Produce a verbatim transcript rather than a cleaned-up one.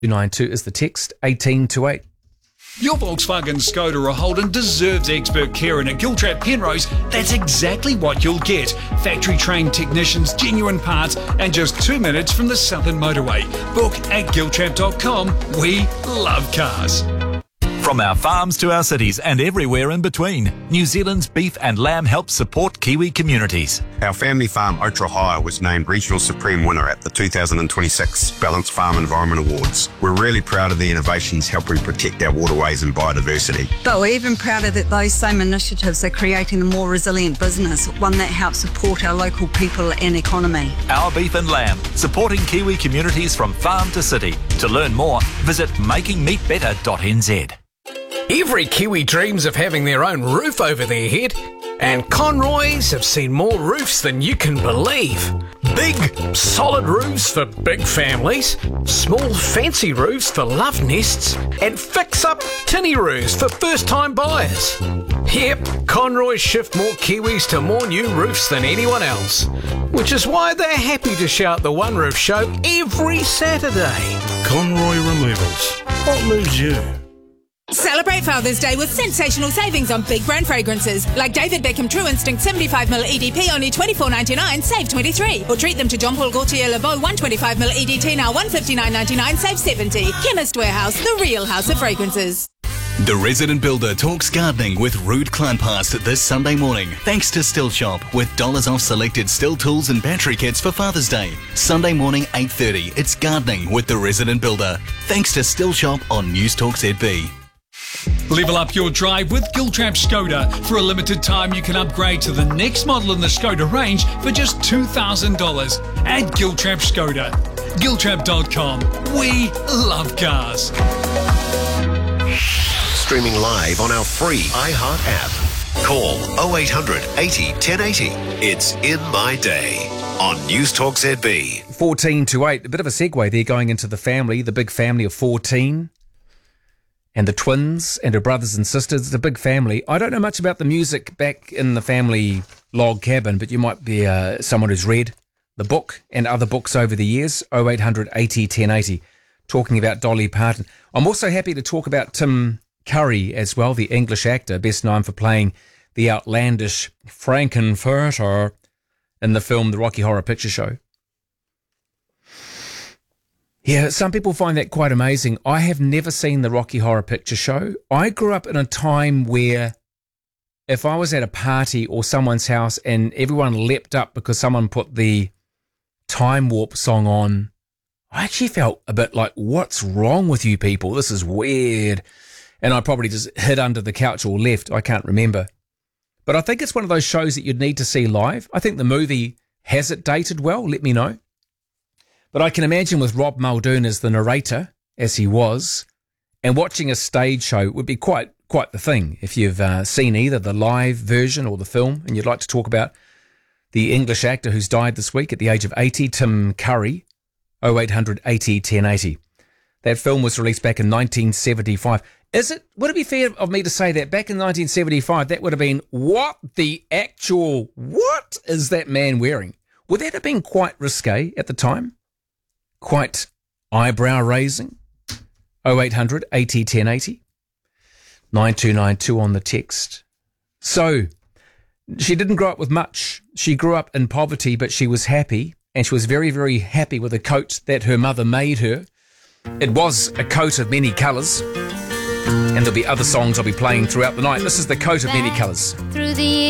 two nine two is the text, eighteen to eight. Your Volkswagen, Skoda or Holden deserves expert care, and at Giltrap Penrose, that's exactly what you'll get. Factory-trained technicians, genuine parts, and just two minutes from the Southern Motorway. Book at giltrap dot com. We love cars. From our farms to our cities and everywhere in between, New Zealand's beef and lamb helps support Kiwi communities. Our family farm, Otrahire, was named Regional Supreme Winner at the two thousand twenty-six Balanced Farm Environment Awards. We're really proud of the innovations helping protect our waterways and biodiversity. But we're even prouder that those same initiatives are creating a more resilient business, one that helps support our local people and economy. Our beef and lamb, supporting Kiwi communities from farm to city. To learn more, visit making meat better dot n z. Every Kiwi dreams of having their own roof over their head, and Conroys have seen more roofs than you can believe. Big, solid roofs for big families, small, fancy roofs for love nests, and fix-up tinny roofs for first-time buyers. Yep, Conroys shift more Kiwis to more new roofs than anyone else, which is why they're happy to shout the One Roof Show every Saturday. Conroy Removals. What moves you? Celebrate Father's Day with sensational savings on big brand fragrances like David Beckham True Instinct seventy-five milliliter E D P only twenty-four ninety-nine, save twenty-three. Or treat them to Jean Paul Gaultier Le Beau one twenty-five milliliter E D T now one fifty-nine ninety-nine, save seventy. Chemist Warehouse, the real house of fragrances. The Resident Builder talks gardening with Ruud Kleinpast this Sunday morning, thanks to Still Shop, with dollars off selected Still tools and battery kits for Father's Day. Sunday morning, eight thirty, it's gardening with the Resident Builder, thanks to Still Shop on News Talk Z B. Level up your drive with Giltrap Skoda. For a limited time, you can upgrade to the next model in the Skoda range for just two thousand dollars at Giltrap Skoda. giltrap dot com. We love cars. Streaming live on our free iHeart app. Call oh eight hundred eighty ten eighty. It's In My Day on News Talk Z B. fourteen to eight. A bit of a segue there going into the family, the big family of fourteen. And the twins and her brothers and sisters, the big family. I don't know much about the music back in the family log cabin, but you might be uh, someone who's read the book and other books over the years. oh eight hundred eighty ten eighty, talking about Dolly Parton. I'm also happy to talk about Tim Curry as well, the English actor, best known for playing the outlandish Frankenfurter in the film The Rocky Horror Picture Show. Yeah, some people find that quite amazing. I have never seen the Rocky Horror Picture Show. I grew up in a time where if I was at a party or someone's house and everyone leapt up because someone put the Time Warp song on, I actually felt a bit like, what's wrong with you people? This is weird. And I probably just hid under the couch or left. I can't remember. But I think it's one of those shows that you'd need to see live. I think the movie has it dated well. Let me know. But I can imagine with Rob Muldoon as the narrator, as he was, and watching a stage show would be quite quite the thing. If you've uh, seen either the live version or the film, and you'd like to talk about the English actor who's died this week at the age of eighty, Tim Curry, oh eight hundred eighty ten eighty. That film was released back in nineteen seventy-five. Is it, would it be fair of me to say that back in nineteen seventy-five, that would have been, what the actual, what is that man wearing? Would that have been quite risque at the time? Quite eyebrow raising? oh eight hundred eighty ten eighty. nine two nine two on the text. So, she didn't grow up with much. She grew up in poverty, but she was happy, and she was very, very happy with a coat that her mother made her. It was a coat of many colours, and there'll be other songs I'll be playing throughout the night. This is the Coat of Many Colours. Through the